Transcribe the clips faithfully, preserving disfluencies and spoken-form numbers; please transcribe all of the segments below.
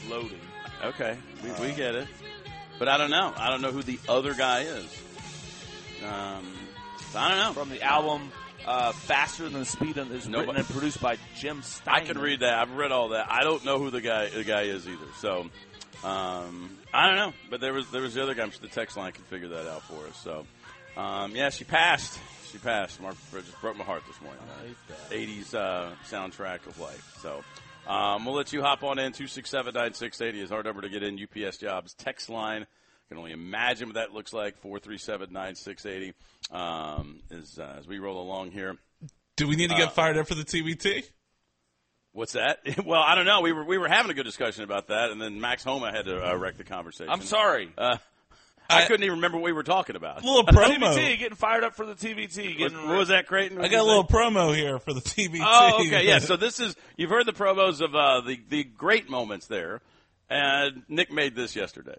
loading. Okay, we, we get it. But I don't know. I don't know who the other guy is. Um, so I don't know. From the album uh, Faster Than the Speed of is Nobody. written and produced by Jim Stein. I can read that. I've read all that. I don't know who the guy the guy is either. So um, I don't know. But there was there was the other guy. I'm sure the text line can figure that out for us. So um, yeah, she passed. She passed. Mark just broke my heart this morning. eighties uh, soundtrack of life. So. Um, we'll let you hop on in. two six seven, nine six eight zero is our number to get in. U P S Jobs text line. Can only imagine what that looks like. four three seven, nine six eight zero um, as, uh, as we roll along here. Do we need to get uh, fired up for the T B T? What's that? Well, I don't know. We were we were having a good discussion about that, and then Max Homa had to uh, wreck the conversation. I'm sorry. Uh, I, I couldn't even remember what we were talking about. A little promo. T B T, getting fired up for the T B T. What, what was that, Creighton? What I got a little promo here for the T B T. Oh, okay, yeah. So this is, you've heard the promos of uh, the, the great moments there, and Nick made this yesterday.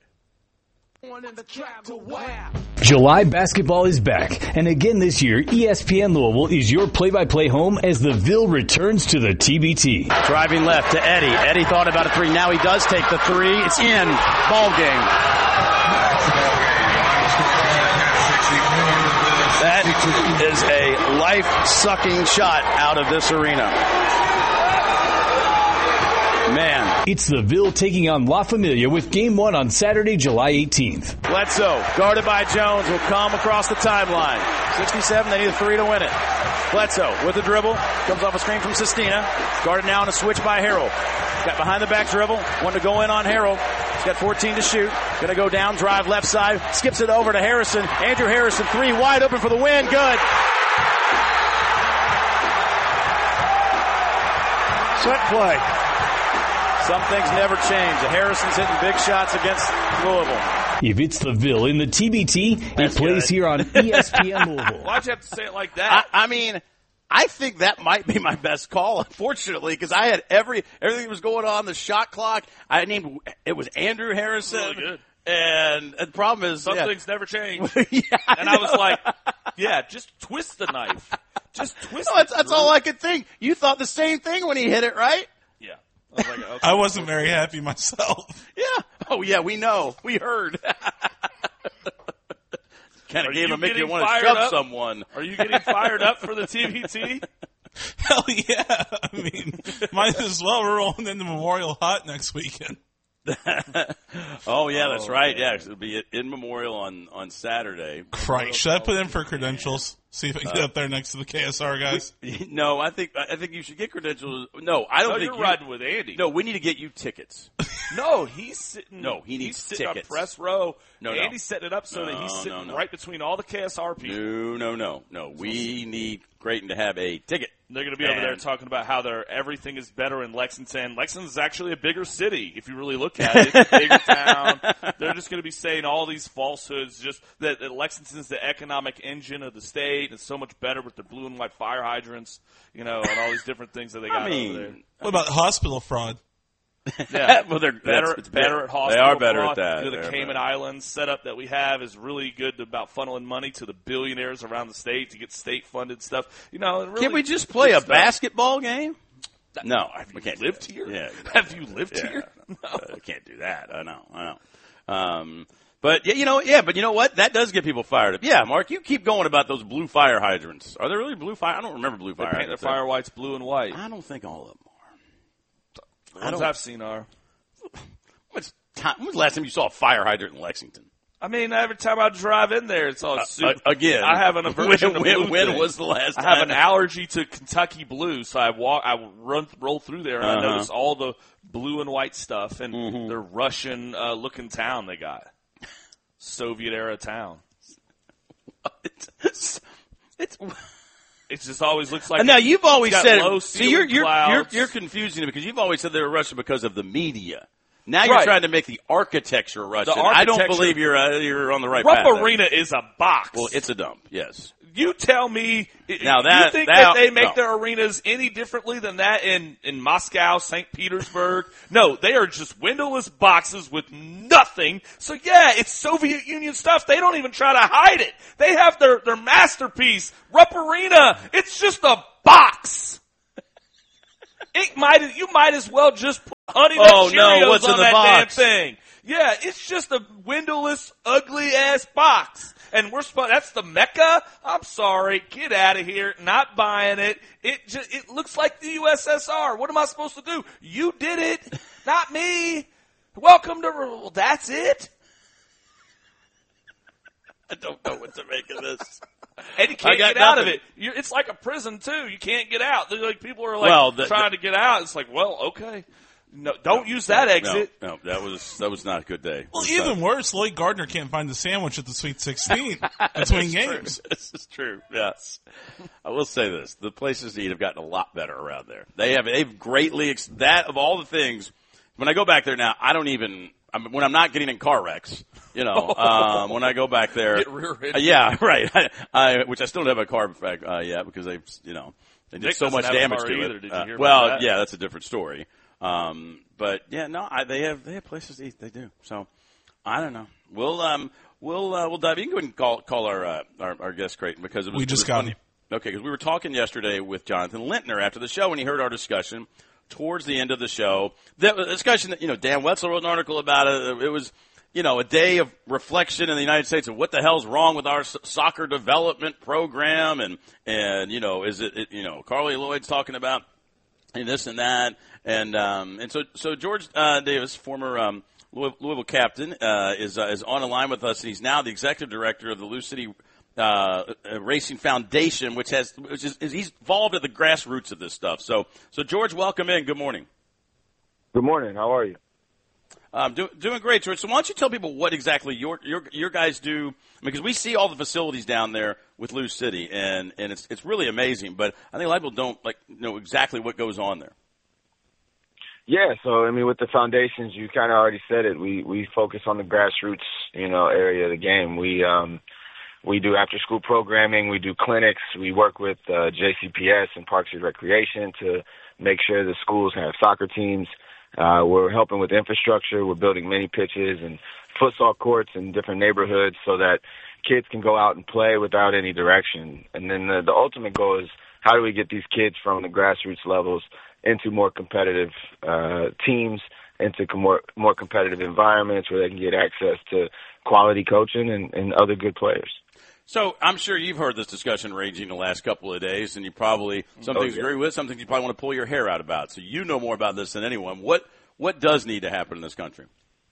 July basketball is back, and again this year, E S P N Louisville is your play-by-play home as the Ville returns to the T B T. Driving left to Eddie. Eddie thought about a three. Now he does take the three. It's in. Ball game. That is a life-sucking shot out of this arena. Man. It's the Ville taking on La Familia with game one on Saturday, July eighteenth. Bledsoe, guarded by Jones, will come across the timeline. sixty-seven, they need a three to win it. Bledsoe with the dribble, comes off a screen from Sestina. Guarded now on a switch by Harrell. Got behind the back dribble, one to go in on Harrell. He's got fourteen to shoot. Gonna go down, drive left side, skips it over to Harrison. Andrew Harrison, three wide open for the win. Good. Set play. Some things never change. The Harrison's hitting big shots against Louisville. If it's the Ville in the T B T, That's it plays good. here on E S P N Louisville. Why'd you have to say it like that? I, I mean, I think that might be my best call, unfortunately, because I had every everything that was going on, the shot clock. I named it was Andrew Harrison. Really good. And, and the problem is, Some yeah. things never change. yeah, And I was like, yeah, just twist the knife. Just twist no, it. that's, that's all I could think. You thought the same thing when he hit it, right? Yeah. I was like, okay. I wasn't very happy myself. Yeah. Oh, yeah, we know. We heard. Kind of Are gave you him make you getting want to fired shove up? someone. Are you getting fired up for the T B T? Hell yeah. I mean, might as well. We're rolling into Memorial Hot next weekend. Oh, yeah, that's Oh, right. man. Yeah, it'll be in Memorial on, on Saturday. Christ. Should I put in for credentials? See if I can get up there next to the K S R guys. No, I think I think you should get credentials. No, I don't No, think you're you, riding with Andy. No, we need to get you tickets. No, he's sitting. No, he he's needs sitting tickets. on press row. No, no. Andy's setting it up so No, that he's no, sitting no. right between all the K S R people. No, no, no, no. We need Creighton to have a ticket. They're going to be over there And- talking about how they're, everything is better in Lexington. Lexington's actually a bigger city, if you really look at it. It's a bigger town. They're just going to be saying all these falsehoods, just that, that Lexington's the economic engine of the state, and it's so much better with the blue and white fire hydrants, you know, and all these different things that they got I mean, over there. What about hospital fraud? Yeah. well, they're Better, that's- it's better big. at hospital. They are better fraud. at that. You know, the They're Cayman better. Islands setup that we have is really good about funneling money to the billionaires around the state to get state-funded stuff. You know, really Can we just play good a stuff. basketball game? No, Have we you can't do lived that. here? Yeah, Have you lived yeah. here? No. Uh, we can't do that. I know. I know. Um, but yeah, you know, yeah, but you know what? That does get people fired up. Yeah, Mark, you keep going about those blue fire hydrants. Are there really blue fire? I don't remember blue They fire paint their hydrants. fire whites blue and white. I don't think all of them The I ones don't- I've seen are. are. What's time, when was the last time you saw a fire hydrant in Lexington? I mean, every time I drive in there, it's all super. Uh, again, I have an aversion when, to blue when, when things. was the last I time? have an allergy to Kentucky blue, so I walk, I run, roll through there, and Uh-huh. I notice all the blue and white stuff, and Mm-hmm. the Russian uh, looking town they got, Soviet era town. it's, it's It just always looks like. now you've always it's got said low see you're ceiling you're, you're clouds. you're confusing it because you've always said they were Russian because of the media. Now you're Right. trying to make the architecture Russian. The I don't architecture- believe you're uh, you're on the right Rupp path. there. Arena is a box. Well, it's a dump. Yes. You tell me. Now that- you think that- that, they make no. their arenas any differently than that in in Moscow, Saint Petersburg? No, they are just windowless boxes with nothing. So yeah, it's Soviet Union stuff. They don't even try to hide it. They have their their masterpiece, Rupp Arena. It's just a box. It might you might as well just put Honey Nut Oh, Cheerios no, what's on in the that box? damn thing. Yeah, it's just a windowless, ugly ass box. And we're supposed, that's the Mecca? I'm sorry. Get out of here. Not buying it. It just, it looks like the U S S R. What am I supposed to do? You did it. Not me. Welcome to, well, that's it. I don't know what to make of this. And you can't got get out of nothing. it. You're, it's like a prison too. You can't get out. They're like, people are like Well, the- trying to get out. It's like, well, okay. No, don't use that exit. No, no, that was that was not a good day. Well, It was even not- worse, Lloyd Gardner can't find the sandwich at the Sweet sixteen between games. This is true. Yes, I will say this: the places to eat have gotten a lot better around there. They have they've greatly ex- that of all the things. When I go back there now, I don't even I'm, when I'm not getting in car wrecks. You know, um, when I go back there, Get rear-ended. uh, yeah, right. I, I, which I still don't have a car back uh, yet because they, you know, they did Nick so doesn't much have a damage car to either. it. Did you Uh, hear about well, that? yeah, that's a different story. Um, but yeah, no, I, they have they have places to eat. They do. So I don't know. We'll um we'll uh, we'll dive. You can go ahead and call call our uh, our, our guest Creighton because it was We just it was got funny. him. Okay, because we were talking yesterday with Jonathan Lintner after the show, and he heard our discussion towards the end of the show. The discussion that you know Dan Wetzel wrote an article about it. It was you know a day of reflection in the United States of what the hell's wrong with our s- soccer development program, and and you know is it, it you know Carly Lloyd's talking about. And this and that, and um, and so so George uh, Davis, former um, Louis- Louisville captain, uh, is uh, is on the line with us, and he's now the executive director of the Lou City uh, Racing Foundation, which has which is, is he's involved at the grassroots of this stuff. So so George, welcome in. Good morning. Good morning. How are you? Um, do, doing great, George. So why don't you tell people what exactly your your your guys do? Because we see all the facilities down there with Lou City, and, and it's it's really amazing. But I think a lot of people don't like know exactly what goes on there. Yeah, so I mean, with the foundations, you kind of already said it. We we focus on the grassroots, you know, area of the game. We um we do after school programming. We do clinics. We work with uh, J C P S and Parks and Recreation to make sure the schools have soccer teams. Uh, we're helping with infrastructure. We're building mini pitches and futsal courts in different neighborhoods so that kids can go out and play without any direction. And then the, the ultimate goal is how do we get these kids from the grassroots levels into more competitive uh, teams, into com- more, more competitive environments where they can get access to quality coaching and, and other good players. So I'm sure you've heard this discussion raging the last couple of days, and you probably some Oh, things yeah. agree with, some things you probably want to pull your hair out about. So you know more about this than anyone. What what does need to happen in this country?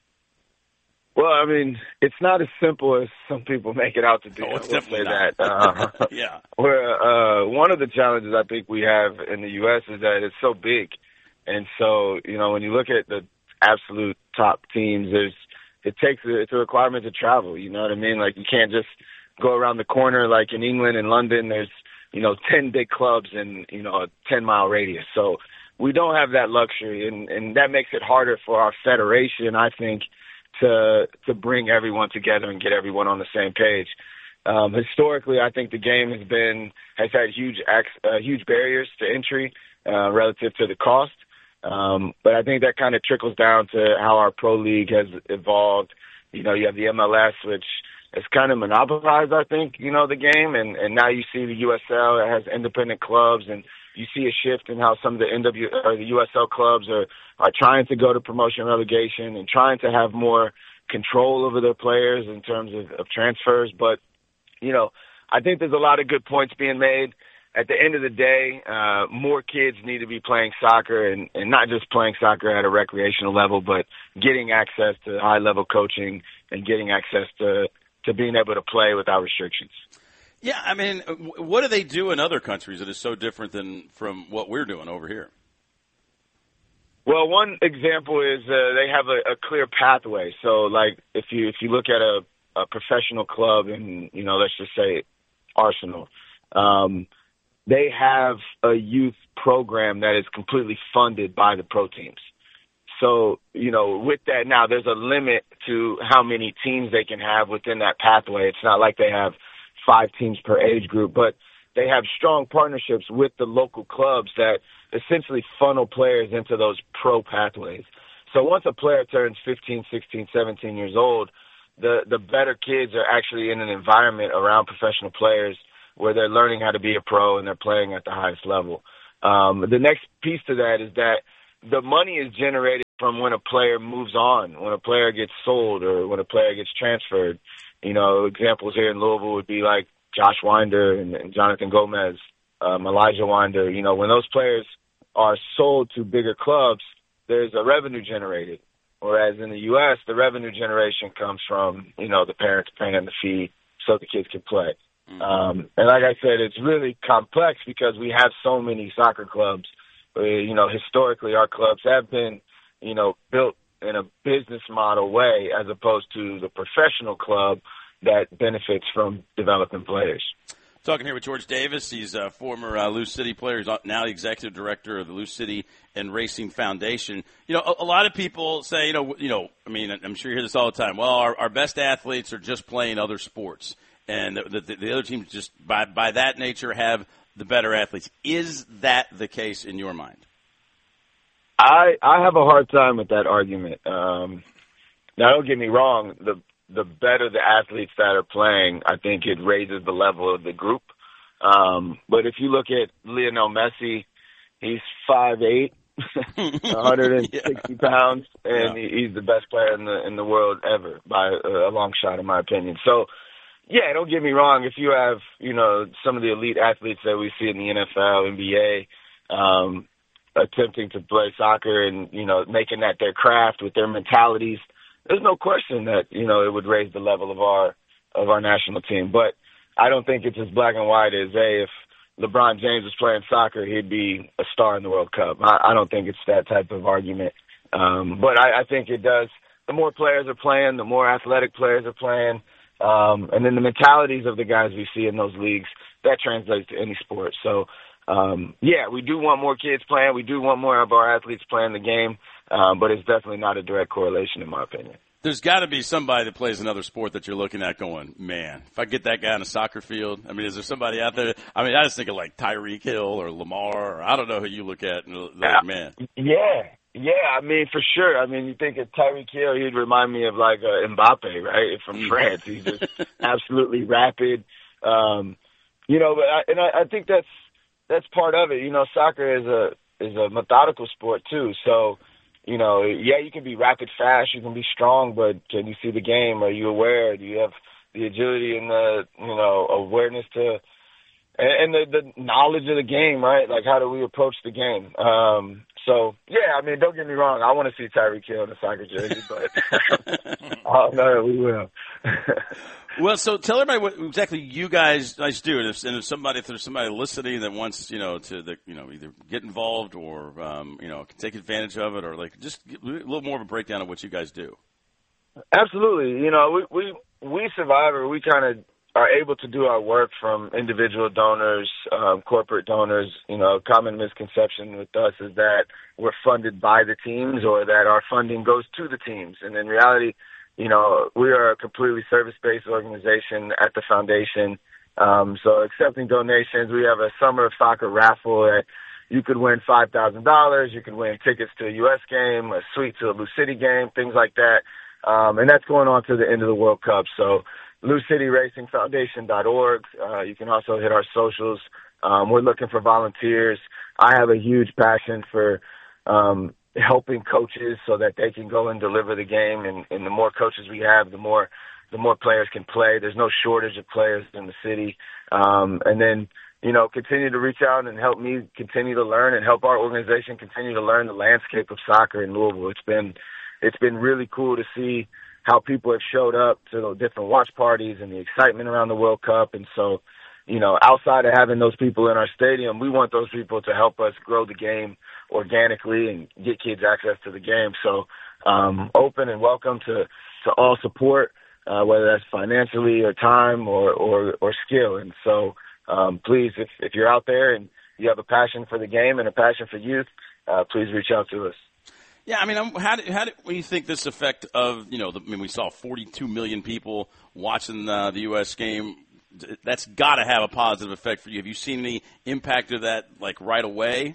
Well, I mean, it's not as simple as some people make it out to be. Oh, it's I will definitely say not. that. Uh, Yeah. where, uh, one of the challenges I think we have in the U S is that it's so big. And so, you know, when you look at the absolute top teams, there's, it takes, a, it's a requirement to travel. You know what I mean? Like, you can't just go around the corner like in England and London. There's, you know, ten big clubs in, you know, a ten mile radius. So we don't have that luxury. And, and that makes it harder for our federation, I think, to to bring everyone together and get everyone on the same page. Um, historically, I think the game has been has had huge ac- uh, huge barriers to entry uh, relative to the cost. Um, but I think that kind of trickles down to how our pro league has evolved. You know, you have the M L S, which has kind of monopolized, I think, you know, the game, and and now you see the U S L that has independent clubs, and you see a shift in how some of the N W or the U S L clubs are are trying to go to promotion relegation and trying to have more control over their players in terms of, of transfers. But, you know, I think there's a lot of good points being made. At the end of the day, uh, more kids need to be playing soccer and, and not just playing soccer at a recreational level, but getting access to high-level coaching and getting access to, to being able to play without restrictions. Yeah, I mean, what do they do in other countries that is so different than from what we're doing over here? Well, one example is uh, they have a, a clear pathway. So, like, if you if you look at a, a professional club, and you know, let's just say Arsenal, um, they have a youth program that is completely funded by the pro teams. So, you know, with that now, there's a limit to how many teams they can have within that pathway. It's not like they have five teams per age group, but they have strong partnerships with the local clubs that essentially funnel players into those pro pathways. So once a player turns fifteen, sixteen, seventeen years old, the, the better kids are actually in an environment around professional players where they're learning how to be a pro and they're playing at the highest level. Um, the next piece to that is that the money is generated from when a player moves on, when a player gets sold or when a player gets transferred. You know, examples here in Louisville would be like Josh Winder and, and Jonathan Gomez, um, Elijah Winder. You know, when those players are sold to bigger clubs, there's a revenue generated. Whereas in the U S, the revenue generation comes from, you know, the parents paying the fee so the kids can play. Mm-hmm. Um, and like I said, it's really complex because we have so many soccer clubs. Uh, you know, historically, our clubs have been, you know, built in a business model way as opposed to the professional club that benefits from developing players. Talking here with George Davis. He's a former uh, Lou City player. He's now the executive director of the Lou City and Racing Foundation. You know, a, a lot of people say, you know, you know, I mean, I'm sure you hear this all the time. Well, our, our best athletes are just playing other sports, and the, the, the other teams just by by that nature have the better athletes. Is that the case in your mind? I I have a hard time with that argument. Um, now, don't get me wrong. The the better the athletes that are playing, I think it raises the level of the group. Um, but if you look at Lionel Messi, he's five eight, one hundred sixty yeah. pounds, and yeah. he's the best player in the in the world ever by a long shot, in my opinion. So, yeah, don't get me wrong. If you have, you know, some of the elite athletes that we see in the N F L, N B A, um, attempting to play soccer and, you know, making that their craft with their mentalities, there's no question that, you know, it would raise the level of our of our national team. But I don't think it's as black and white as, hey, if LeBron James was playing soccer, he'd be a star in the World Cup. I, I don't think it's that type of argument. Um, but I, I think it does. The more players are playing, the more athletic players are playing, um, and then the mentalities of the guys we see in those leagues, that translates to any sport. So, um, yeah, we do want more kids playing. We do want more of our athletes playing the game. Um, but it's definitely not a direct correlation, in my opinion. There's got to be somebody that plays another sport that you're looking at going, man, if I get that guy on a soccer field, I mean, is there somebody out there? I mean, I just think of like Tyreek Hill or Lamar, or I don't know who you look at and like, man. Yeah, yeah, I mean, for sure. I mean, you think of Tyreek Hill, he'd remind me of like uh, Mbappe, right, from France. He's just absolutely rapid. Um, you know, but I, and I, I think that's that's part of it. You know, soccer is a is a methodical sport too, so. You know, yeah, you can be rapid fast, you can be strong, but can you see the game? Are you aware? Do you have the agility and the, you know, awareness to, and, and the, the knowledge of the game, right? Like, how do we approach the game? Um, so, yeah, I mean, don't get me wrong. I want to see Tyreek Hill in a soccer jersey, but I don't know, we will. Well, so tell everybody what exactly you guys guys do, and if, and if somebody, if there's somebody listening that wants, you know, to the, you know, either get involved or, um, you know, take advantage of it, or like just a little more of a breakdown of what you guys do. Absolutely, you know, we we we Survivor, we kind of are able to do our work from individual donors, um, corporate donors. You know, a common misconception with us is that we're funded by the teams or that our funding goes to the teams, and in reality, you know, we are a completely service-based organization at the foundation. Um, so accepting donations, we have a Summer of Soccer raffle that you could win five thousand dollars. You could win tickets to a U S game, a suite to a Lou City game, things like that. Um, and that's going on to the end of the World Cup. So Lou City Racing Foundation dot org. Uh, you can also hit our socials. Um, we're looking for volunteers. I have a huge passion for um helping coaches so that they can go and deliver the game. And, and the more coaches we have, the more the more players can play. There's no shortage of players in the city. Um, and then, you know, continue to reach out and help me continue to learn and help our organization continue to learn the landscape of soccer in Louisville. It's been it's been really cool to see how people have showed up to the different watch parties and the excitement around the World Cup. And so, you know, outside of having those people in our stadium, we want those people to help us grow the game organically and get kids access to the game. So um, open and welcome to, to all support, uh, whether that's financially or time or, or, or skill. And so um, please, if, if you're out there and you have a passion for the game and a passion for youth, uh, please reach out to us. Yeah, I mean, how do, how do you think this effect of, you know, the, I mean, we saw forty-two million people watching uh, the U S game. That's got to have a positive effect for you. Have you seen any impact of that, like, right away?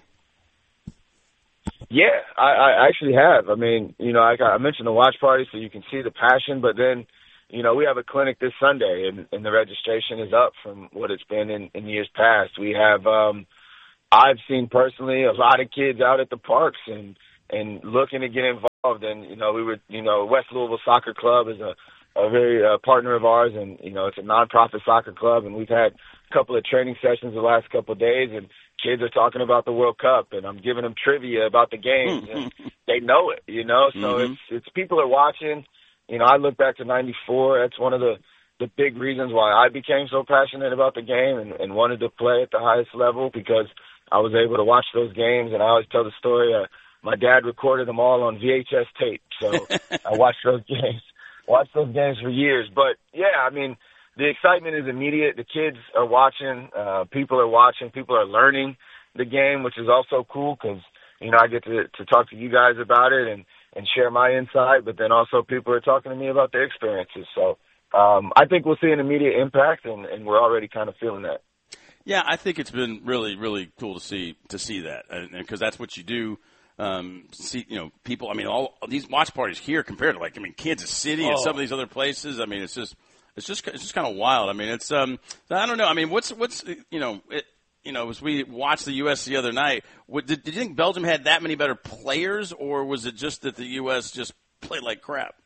Yeah, I, I actually have. I mean, you know, I, I mentioned the watch party, so you can see the passion. But then, you know, we have a clinic this Sunday, and, and the registration is up from what it's been in, in years past. We have um, I've seen personally a lot of kids out at the parks and and looking to get involved. And you know, we were, you know, West Louisville Soccer Club is a a very uh, partner of ours, and you know, it's a nonprofit soccer club, and we've had a couple of training sessions the last couple of days, and kids are talking about the World Cup, and I'm giving them trivia about the games, and they know it, you know. So mm-hmm. it's it's people are watching. You know, I look back to ninety-four. That's one of the the big reasons why I became so passionate about the game and, and wanted to play at the highest level, because I was able to watch those games. And I always tell the story. Uh, my dad recorded them all on V H S tape, so I watched those games. Watched those games for years. But, yeah, I mean, the excitement is immediate. The kids are watching. Uh, people are watching. People are learning the game, which is also cool because, you know, I get to, to talk to you guys about it and, and share my insight, but then also people are talking to me about their experiences. So um, I think we'll see an immediate impact, and, and we're already kind of feeling that. Yeah, I think it's been really, really cool to see to see that, because that's what you do. Um, see, you know, people, I mean, all these watch parties here compared to, like, I mean, Kansas City and oh. some of these other places. I mean, it's just, it's just, it's just kind of wild. I mean, it's, um, I don't know. I mean, what's, what's, you know, it, you know, as we watched the U S the other night, what, did, did you think Belgium had that many better players, or was it just that the U S just played like crap?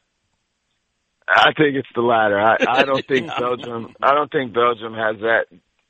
I think it's the latter. I, I don't think yeah. Belgium, I don't think Belgium has that.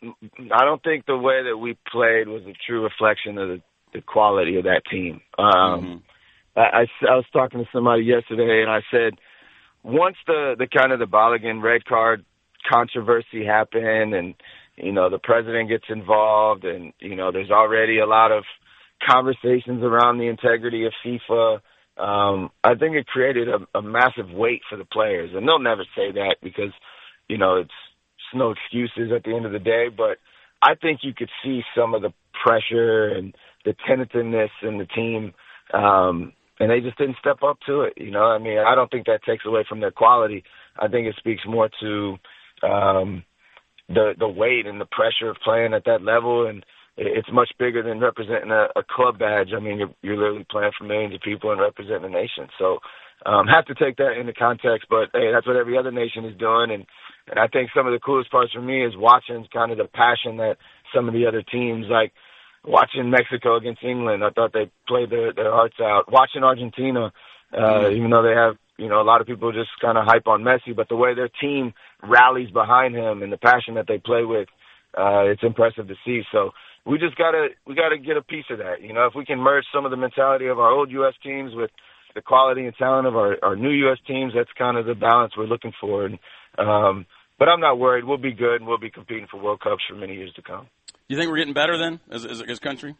I don't think the way that we played was a true reflection of the, the quality of that team. Um, mm-hmm. I, I, I was talking to somebody yesterday, and I said, once the, the kind of the Balogun red card controversy happened, and, you know, the president gets involved, and, you know, there's already a lot of conversations around the integrity of FIFA, um, I think it created a, a massive weight for the players. And they'll never say that because, you know, it's, it's no excuses at the end of the day, but I think you could see some of the pressure and the tentativeness in the team, um, and they just didn't step up to it. You know, I mean, I don't think that takes away from their quality. I think it speaks more to um, the the weight and the pressure of playing at that level, and it's much bigger than representing a, a club badge. I mean, you're, you're literally playing for millions of people and representing a nation. So um, have to take that into context, but hey, that's what every other nation is doing, and and I think some of the coolest parts for me is watching kind of the passion that some of the other teams, like watching Mexico against England, I thought they played their, their hearts out. Watching Argentina, uh, mm-hmm. even though they have, you know, a lot of people just kind of hype on Messi, but the way their team rallies behind him and the passion that they play with, uh, it's impressive to see. So we just gotta, we gotta get a piece of that. You know, if we can merge some of the mentality of our old U S teams with the quality and talent of our, our new U S teams, that's kind of the balance we're looking for. And, um, but I'm not worried. We'll be good, and we'll be competing for World Cups for many years to come. You think we're getting better then, as as, as a country?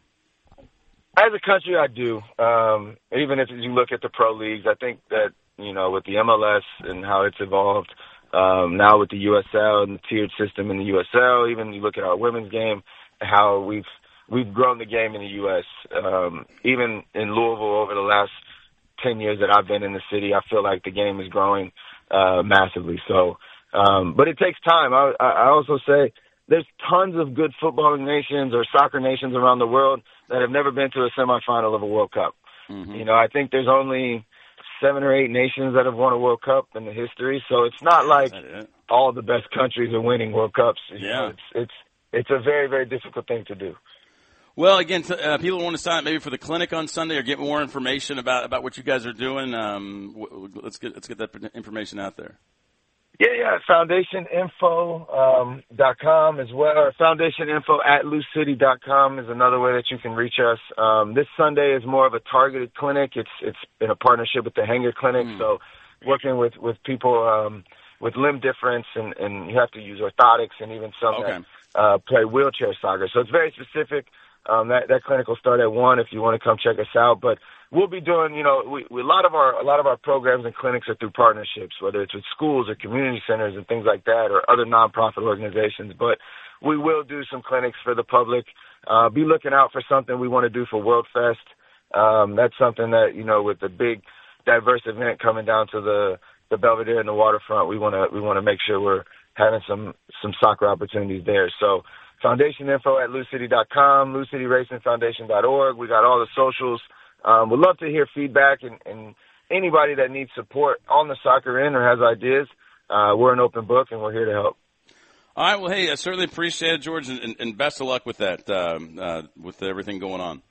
As a country, I do. Um, even if you look at the pro leagues, I think that, you know, with the M L S and how it's evolved, um, now with the U S L and the tiered system in the U S L, even you look at our women's game, how we've we've grown the game in the U S. Um, even in Louisville over the last ten years that I've been in the city, I feel like the game is growing uh, massively. So, um, but it takes time. I, I also say there's tons of good footballing nations or soccer nations around the world that have never been to a semifinal of a World Cup. Mm-hmm. You know, I think there's only seven or eight nations that have won a World Cup in the history, so it's not like all the best countries are winning World Cups. You yeah, know, it's it's it's a very very difficult thing to do. Well, again, uh, people want to sign up maybe for the clinic on Sunday or get more information about, about what you guys are doing. Um, let's get let's get that information out there. Yeah, yeah, foundation info dot com um, as well. Or foundation info at lou city dot com is another way that you can reach us. Um, this Sunday is more of a targeted clinic. It's it's in a partnership with the Hanger Clinic, mm. so working with, with people um, with limb difference, and, and you have to use orthotics and even some okay. that uh, play wheelchair soccer. So it's very specific. Um, that, that clinic will start at one if you want to come check us out. But we'll be doing, you know, we, we, a lot of our a lot of our programs and clinics are through partnerships, whether it's with schools or community centers and things like that, or other nonprofit organizations. But we will do some clinics for the public. Uh, be looking out for something we want to do for World Fest. Um, that's something that, you know, with the big diverse event coming down to the, the Belvedere and the waterfront, we want to we want to make sure we're having some some soccer opportunities there. So foundation info at lou city dot com, lou city racing foundation dot org. We got all the socials. Um, we'd love to hear feedback, and, and anybody that needs support on the soccer end or has ideas, uh, we're an open book, and we're here to help. All right. Well, hey, I certainly appreciate it, George, and, and best of luck with that, um, uh, with everything going on.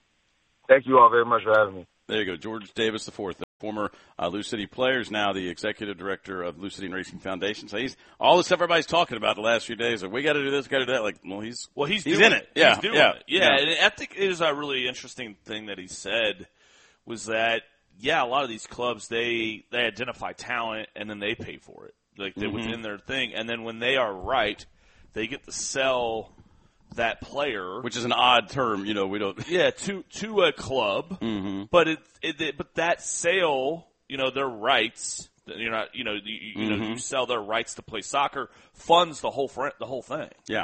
Thank you all very much for having me. There you go. George Davis the fourth, former uh, Lou City player, is now the executive director of Lou City and Racing Foundation. So he's all the stuff everybody's talking about the last few days. Like, we got to do this, got to do that. Like, well, he's well, he's he's doing in it. Yeah, he's doing yeah, it. Yeah, yeah. and I think it is a really interesting thing that he said was that yeah, a lot of these clubs they they identify talent and then they pay for it, like they're Mm-hmm. within their thing, and then when they are right, they get to sell that player, Which is an odd term, you know. We don't. yeah, to to a club, Mm-hmm. but it, it, it but that sale, you know, their rights, you're not, you know, you, you know, Mm-hmm. you sell their rights to play soccer, funds the whole fr- the whole thing. Yeah.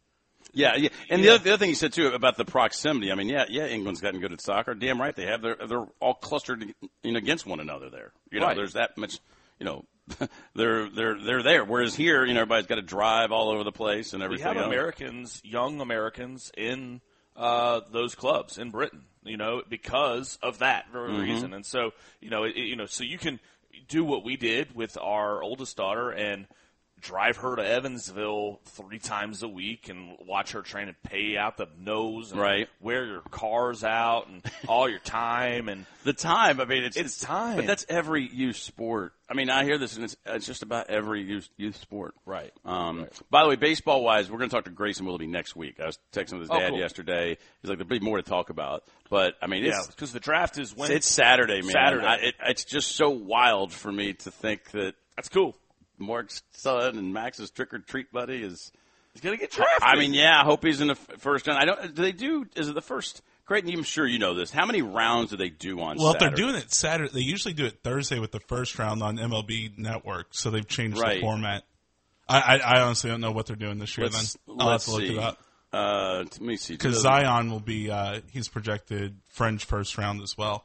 Yeah, yeah. And the other, the other thing you said too about the proximity. I mean, yeah, yeah. England's gotten good at soccer. Damn right they have. They're they're all clustered in against one another there. You know, Right. there's that much. You know, they're they're they're there. Whereas here, you know, everybody's got to drive all over the place and We everything. have else. Americans, young Americans, in uh, those clubs in Britain, you know, because of that very Mm-hmm. reason. And so, you know, it, you know, so you can do what we did with our oldest daughter and drive her to Evansville three times a week and watch her train and pay out the nose and Right. wear your cars out and all your time and The time, I mean, it's It's time. but that's every youth sport. I mean, I hear this, and it's, it's just about every youth, youth sport. Right. Um, By the way, baseball wise, we're going to talk to Grayson Willoughby next week. I was texting with his Oh, dad cool. yesterday. He's like, there'll be more to talk about. But I mean, yeah, it's because the draft is when it's Saturday, man. Saturday. I, it, it's just so wild for me to think that that's cool. Mark's son and Max's trick or treat buddy is. He's gonna get drafted. I mean, yeah, I hope he's in the f- first round. I don't. Do they do? Is it the first? Creighton, I'm sure you know this. How many rounds do they do on? Well, Saturday? if they're doing it Saturday, they usually do it Thursday with the first round on M L B Network, so they've changed Right. the format. I, I, I honestly don't know what they're doing this year. Let's, then I'll have let's to look see. it up Uh, let me see. because Zion will be uh, he's projected French first round as well.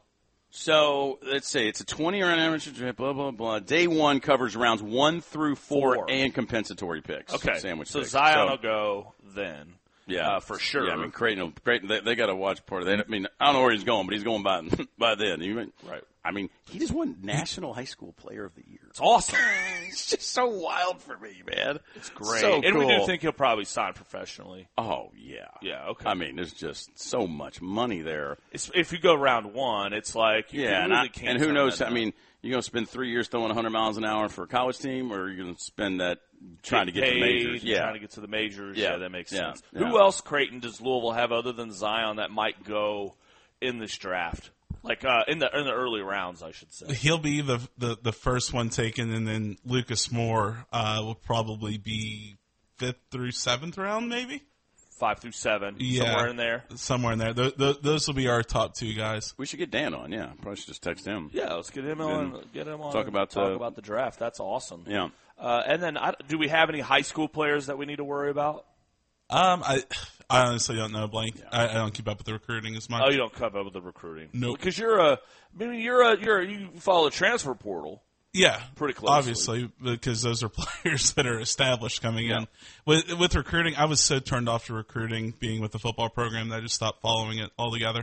So let's say it's a twenty-round amateur draft. Blah blah blah. Day one covers rounds one through four, Four. and compensatory picks. okay, sandwich so picks. Zion So- will go then. Yeah, uh, for sure. Yeah, I mean, Creighton, will- Creighton they, they got to watch part of that. I mean, I don't know where he's going, but he's going by by then. You mean, Right. I mean, he just won National High School Player of the Year. It's awesome. It's just so wild for me, man. It's Great. So and we cool. do think he'll probably sign professionally. Oh yeah, Yeah, okay. I mean, there's just so much money there. It's, if you go round one, it's like you Yeah, and, really I, can't. and who turn knows? that I down. mean, you're going to spend three years throwing one hundred miles an hour for a college team, or are you going to spend that trying to get to paid, majors? Yeah, trying to get to the majors. Yeah. Yeah, that makes Yeah. sense. Yeah. Who else, Creighton, does Louisville have other than Zion that might go in this draft? Like uh, in the in the early rounds, I should say. He'll be the the, the first one taken, and then Lucas Moore uh, will probably be fifth through seventh round, maybe Five through seven, Yeah. somewhere in there. somewhere in there. Th- th- those will be our top two guys. we should get Dan on. Yeah, probably should just text him. Yeah, let's get him on. Get him on. talk and about talk the- about the draft. That's awesome. Yeah. Uh, and then, I, do we have any high school players that we need to worry about? Um, I I honestly don't know, Blank. I, I don't keep up with the recruiting as much. Oh, you don't cover up with the recruiting. Nope. Because you're a, I mean, you're a, you're a, you follow the transfer portal. Yeah, Pretty closely. obviously, because those are players that are established coming Yeah. in. With with recruiting, I was so turned off to recruiting being with the football program that I just stopped following it altogether.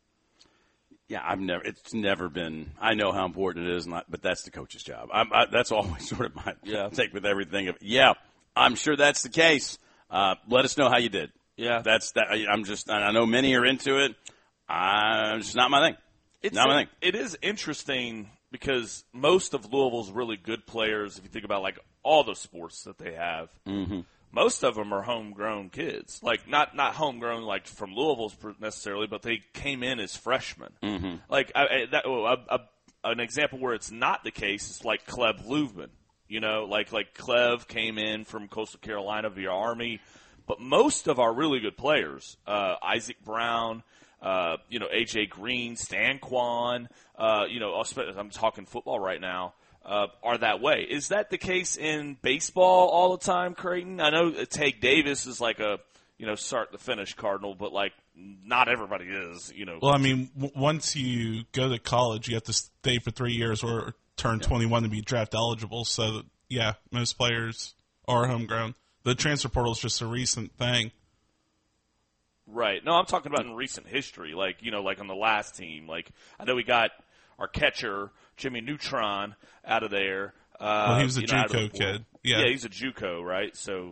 Yeah, I've never. It's never been. I know how important it is, not, but that's the coach's job. I'm, I, that's always sort of my Yeah. take with everything. Of yeah, I'm sure that's the case. Uh, let us know how you did. Yeah. That's that. I- I'm just. I know many are into it. I'm just not my thing. It's not my thing. It is interesting because most of Louisville's really good players, if you think about like all the sports that they have, Mm-hmm. most of them are homegrown kids. Like not not homegrown like from Louisville's necessarily, but they came in as freshmen. Mm-hmm. Like I, I, that, well, a, a, an example where it's not the case is like Cleb Louvman. You know, like like Clev came in from Coastal Carolina via Army, but most of our really good players, uh, Isaac Brown. Uh, you know, A J Green, Stan Kwan, uh, you know, I'm talking football right now, uh, are that way. Is that the case in baseball all the time, Creighton? I know Tank Davis is like a, you know, start to finish Cardinal, but like not everybody is, you know. Well, I mean, w- once you go to college, you have to stay for three years or turn twenty-one to be draft eligible. So, yeah, most players are homegrown. The transfer portal is just a recent thing. Right. No, I'm talking about in recent history, like, you know, like on the last team. Like, I know we got our catcher, Jimmy Neutron, out of there. Uh, Well, he was a you know, out of the JUCO portal. kid. Yeah. he's a JUCO, right? So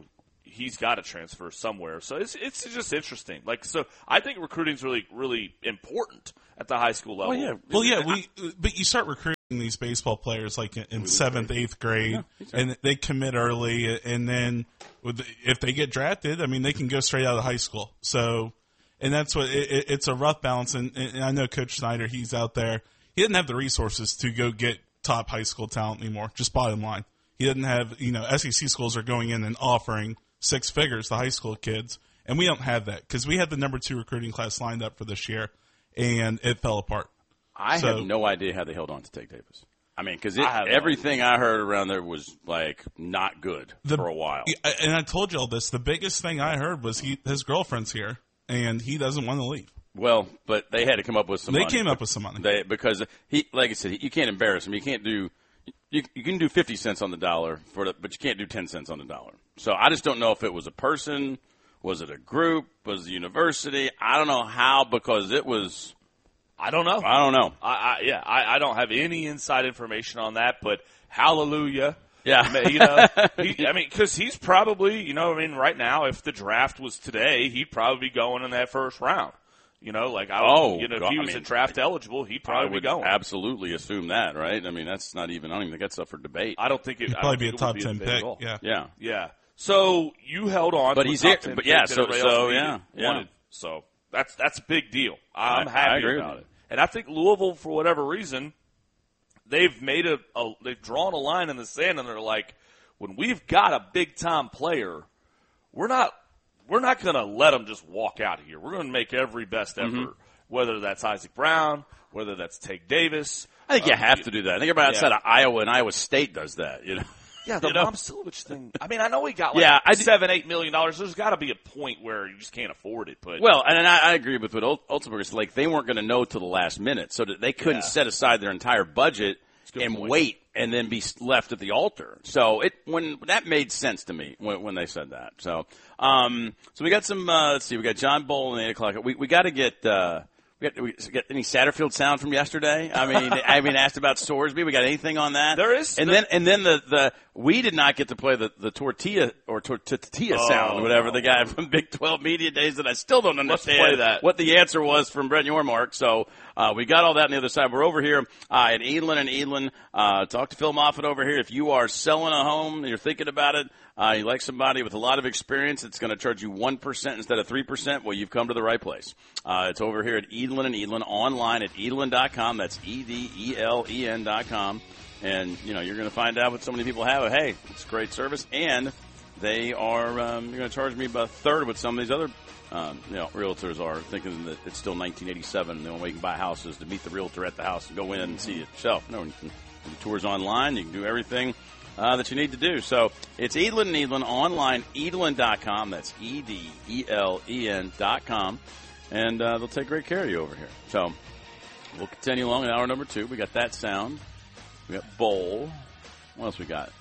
he's got to transfer somewhere. So it's it's just interesting. Like, so I think recruiting is really, really important at the high school level. Well, yeah. Well, yeah, we but you start recruiting these baseball players like in, in seventh, eighth grade, Yeah, and they commit early, and then with, if they get drafted, I mean, they can go straight out of high school. So, and that's what it, it, it's a rough balance. And, and I know Coach Snyder, he's out there. He didn't have the resources to go get top high school talent anymore. Just bottom line, he doesn't have. You know, S E C schools are going in and offering six figures to high school kids, and we don't have that because we had the number two recruiting class lined up for this year, and it fell apart. I So- have no idea how they held on to Tate Davis. I mean, because I have no everything I heard around there was, like, not good The- for a while. Yeah, and I told you all this. The biggest thing I heard was he his girlfriend's here, and he doesn't want to leave. Well, but they had to come up with some They money. came up with some money. They, because he, like I said, you can't embarrass him. You can't do, you, you can do fifty cents on the dollar for the, but you can't do ten cents on the dollar. So I just don't know if it was a person, was it a group, was it a university? I don't know how, because it was, I don't know. I don't know. I, I yeah, I, I don't have any inside information on that, but hallelujah. Yeah. you know, he, I mean, because he's probably, you know, I mean, right now, if the draft was today, he'd probably be going in that first round. You know, like I, would, Oh, you know, if God, he I was mean, a draft eligible, he'd I probably would be going. absolutely assume that, right? I mean, that's not even, I don't even think that's up for debate. I don't think it. He'd I probably don't be a think it would top be ten debate at pick. all. Yeah. Yeah. Yeah. So you held on, But to a he's top here- ten but pick yeah, that so- everybody so, else yeah, needed, yeah. wanted. So that's that's a big deal. I'm I- I happy agree with about you. it, and I think Louisville, for whatever reason, they've made a, a they've drawn a line in the sand, and they're like, when we've got a big time player, we're not we're not going to let them just walk out of here. We're going to make every best effort, Mm-hmm. whether that's Isaac Brown, whether that's Tate Davis. I think you Um, have to do that. I think everybody outside yeah. of Iowa and Iowa State does that, you know. Yeah, the You know? Mom Silovich thing. I mean, I know he got like Yeah, I d- seven, eight million dollars. There's got to be a point where you just can't afford it. But Well, and I, I agree with what Ul- Ulzberger said. Like, they weren't going to know till the last minute, so that they couldn't Yeah. set aside their entire budget a good and point. wait and then be left at the altar. So it when that made sense to me when, when they said that. So, um, so we got some. Uh, let's see, we got John Bowl at eight o'clock. We we got to get. Uh, We got, we got any Satterfield sound from yesterday? I mean, I mean, asked about Sorsby. We got anything on that? There is- and then and then the, the we did not get to play the, the tortilla or tortilla Oh, sound, whatever the guy from Big twelve Media Days that I still don't Let's understand play that. what the answer was from Brett Yormark. So uh, we got all that on the other side. We're over here uh, at Edlin and Edlin. Uh, talk to Phil Moffitt over here. If you are selling a home, you're thinking about it. Uh, you like somebody with a lot of experience that's going to charge you one percent instead of three percent, well, you've come to the right place. Uh, it's over here at Edlin and Edlin, online at edlin dot com. That's E D E L E N dot com. And, you know, you're going to find out what so many people have. Hey, it's great service. And they are, um, you're going to charge me about a third of what some of these other, um, you know, realtors are, thinking that it's still nineteen eighty-seven. The only way you can buy houses to meet the realtor at the house and go in and see it yourself. No, you can do tours online. You can do everything Uh, that you need to do. So it's Edlin and Edlin, online, edlin dot com. That's E D E L E N dot com. And uh, they'll take great care of you over here. So we'll continue along in hour number two. We got that sound. We got Bowl. What else we got?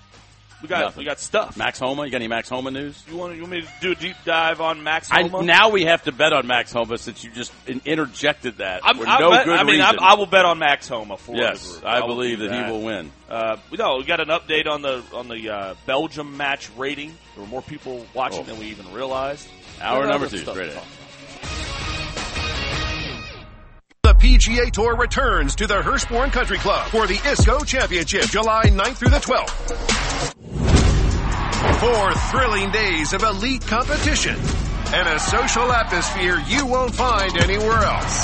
we got Nothing. we got stuff. Max Homa. You got any Max Homa news? You want you want me to do a deep dive on Max I, Homa? now we have to bet on Max Homa since you just in- interjected that I'm, for I no bet, good I mean, reason. I, I will bet on Max Homa for yes, the group. I will believe do that, he will win. Uh, no, we got an update on the on the uh, Belgium match rating. There were more people watching Oh. than we even realized. Hour There's number other two, stuff straight to ahead. talk about. The P G A Tour returns to the Hurstbourne Country Club for the I S C O Championship, July ninth through the twelfth. Four thrilling days of elite competition and a social atmosphere you won't find anywhere else.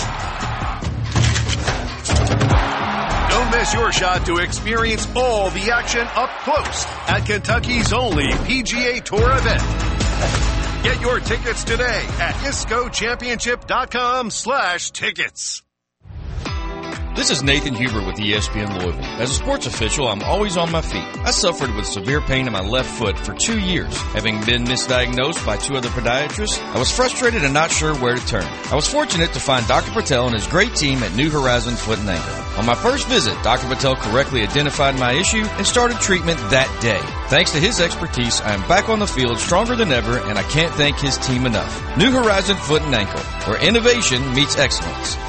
Don't miss your shot to experience all the action up close at Kentucky's only P G A Tour event. Get your tickets today at isco championship dot com slash tickets. This is Nathan Huber with E S P N Louisville. As a sports official, I'm always on my feet. I suffered with severe pain in my left foot for two years. Having been misdiagnosed by two other podiatrists, I was frustrated and not sure where to turn. I was fortunate to find Doctor Patel and his great team at New Horizon Foot and Ankle. On my first visit, Doctor Patel correctly identified my issue and started treatment that day. Thanks to his expertise, I am back on the field stronger than ever, and I can't thank his team enough. New Horizon Foot and Ankle, where innovation meets excellence.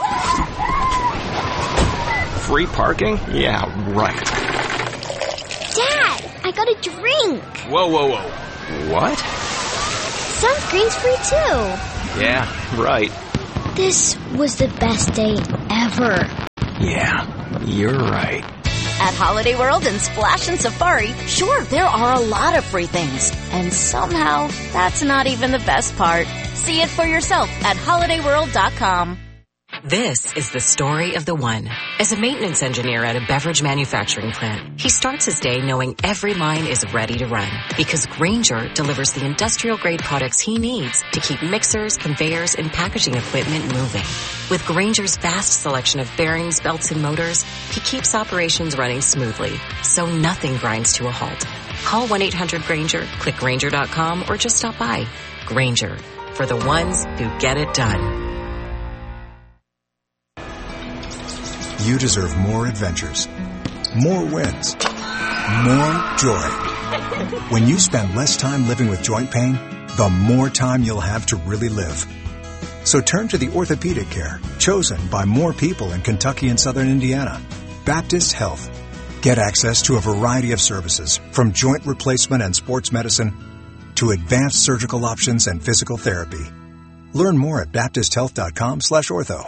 Free parking? Yeah, right. Dad, I got a drink. Whoa, whoa, whoa. What? Sunscreen's free too. Yeah, right. This was the best day ever. Yeah, you're right. At Holiday World and Splash and Safari, sure, there are a lot of free things. And somehow, that's not even the best part. See it for yourself at holiday world dot com. This is the story of the one. As a maintenance engineer at a beverage manufacturing plant, he starts his day knowing every line is ready to run because Grainger delivers the industrial-grade products he needs to keep mixers, conveyors, and packaging equipment moving. With Grainger's vast selection of bearings, belts, and motors, he keeps operations running smoothly, so nothing grinds to a halt. Call one eight hundred Grainger, click Grainger dot com, or just stop by. Grainger, for the ones who get it done. You deserve more adventures, more wins, more joy. When you spend less time living with joint pain, the more time you'll have to really live. So turn to the orthopedic care chosen by more people in Kentucky and Southern Indiana. Baptist Health. Get access to a variety of services, from joint replacement and sports medicine to advanced surgical options and physical therapy. Learn more at baptist health dot com slash ortho.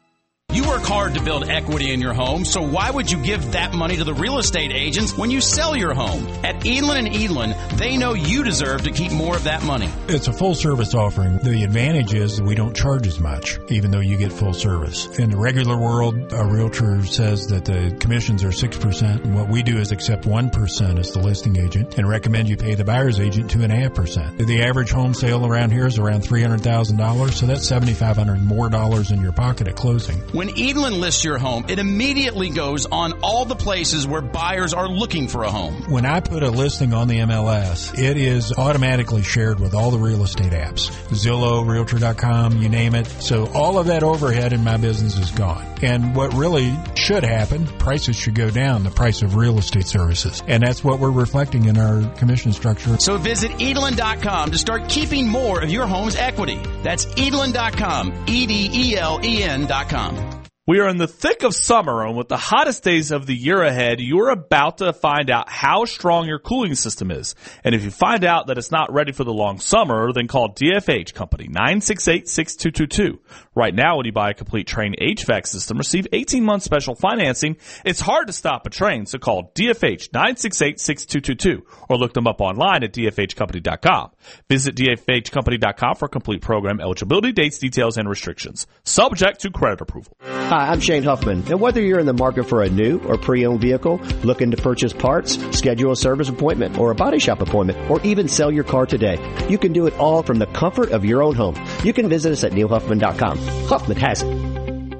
You work hard to build equity in your home, so why would you give that money to the real estate agents when you sell your home? At Edlin and Edlin, they know you deserve to keep more of that money. It's a full-service offering. The advantage is that we don't charge as much, even though you get full service. In the regular world, a realtor says that the commissions are six percent, and what we do is accept one percent as the listing agent and recommend you pay the buyer's agent two point five percent. The average home sale around here is around three hundred thousand dollars, so that's seven thousand five hundred dollars more dollars in your pocket at closing. When Edlin lists your home, it immediately goes on all the places where buyers are looking for a home. When I put a listing on the M L S, it is automatically shared with all the real estate apps. Zillow, Realtor dot com, you name it. So all of that overhead in my business is gone. And what really should happen, prices should go down, the price of real estate services. And that's what we're reflecting in our commission structure. So visit Edlin dot com to start keeping more of your home's equity. That's Edlin dot com, E D E L E N dot com. We are in the thick of summer, and with the hottest days of the year ahead, you're about to find out how strong your cooling system is. And if you find out that it's not ready for the long summer, then call D F H Company, nine six eight, six two two two. Right now, when you buy a complete Trane H V A C system, receive eighteen months special financing. It's hard to stop a train, so call D F H, nine six eight, six two two two, or look them up online at D F H company dot com. Visit D F H company dot com for complete program eligibility, dates, details, and restrictions. Subject to credit approval. Hi, I'm Shane Huffman, and whether you're in the market for a new or pre-owned vehicle, looking to purchase parts, schedule a service appointment or a body shop appointment, or even sell your car today, you can do it all from the comfort of your own home. You can visit us at neil huffman dot com. Huffman has it.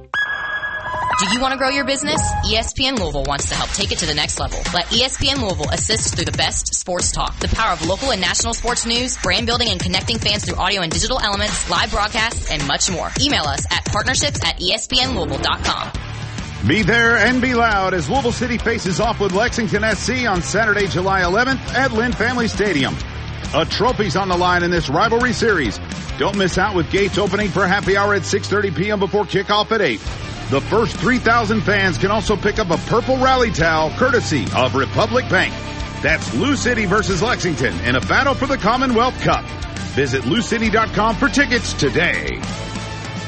Do you want to grow your business? E S P N Louisville wants to help take it to the next level. Let E S P N Louisville assist through the best sports talk, the power of local and national sports news, brand building and connecting fans through audio and digital elements, live broadcasts, and much more. Email us at partnerships at E S P N Louisville dot com. Be there and be loud as Louisville City faces off with Lexington S C on Saturday, July eleventh at Lynn Family Stadium. A trophy's on the line in this rivalry series. Don't miss out with gates opening for happy hour at six thirty p.m. before kickoff at eight. The first three thousand fans can also pick up a purple rally towel courtesy of Republic Bank. That's Lou City versus Lexington in a battle for the Commonwealth Cup. Visit lou city dot com for tickets today.